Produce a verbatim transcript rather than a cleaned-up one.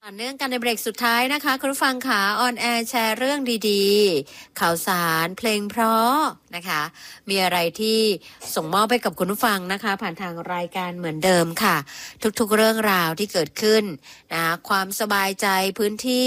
ต่อเนื่องกันในเบรกสุดท้ายนะคะคุณผู้ฟังค่ะออนแอร์แชร์เรื่องดีๆข่าวสารเพลงเพราะนะคะมีอะไรที่ส่งมอบให้กับคุณผู้ฟังนะคะผ่านทางรายการเหมือนเดิมค่ะทุกๆเรื่องราวที่เกิดขึ้นนะความสบายใจพื้นที่